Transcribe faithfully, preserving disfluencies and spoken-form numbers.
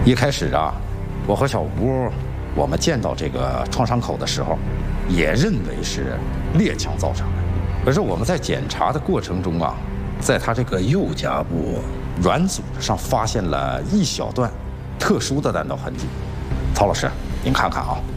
一开始啊，我和小吴，我们见到这个创伤口的时候，也认为是猎枪造成的。可是我们在检查的过程中啊，在他这个右颊部软组织上发现了一小段特殊的弹道痕迹。曹老师，您看看啊。